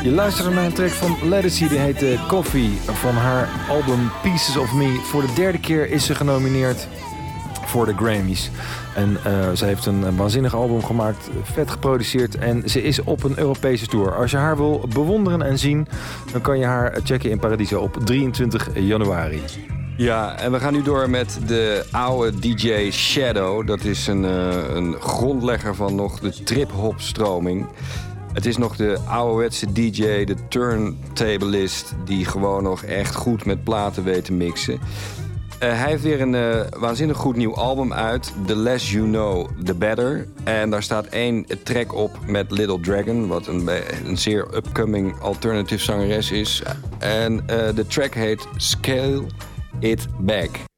Je luisterde naar een track van Ledisi, die heette Coffee, van haar album Pieces of Me. Voor de derde keer is ze genomineerd voor de Grammys. En ze heeft een waanzinnig album gemaakt, vet geproduceerd en ze is op een Europese tour. Als je haar wil bewonderen en zien, dan kan je haar checken in Paradiso op 23 januari. Ja, en we gaan nu door met de oude DJ Shadow. Dat is een grondlegger van nog de trip-hop stroming. Het is nog de ouderwetse DJ, de turntablist, die gewoon nog echt goed met platen weet te mixen. Hij heeft weer een waanzinnig goed nieuw album uit. The Less You Know, The Better. En daar staat 1 track op met Little Dragon, wat een zeer upcoming alternative zangeres is. En de track heet Scale It Back.